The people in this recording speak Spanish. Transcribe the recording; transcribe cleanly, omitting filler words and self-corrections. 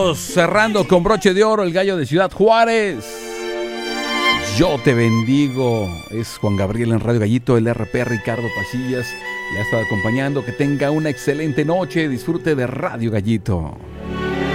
Vámonos cerrando con broche de oro, el gallo de Ciudad Juárez. Yo te bendigo. Es Juan Gabriel en Radio Gallito, el RP Ricardo Pasillas le ha estado acompañando. Que tenga una excelente noche. Disfrute de Radio Gallito.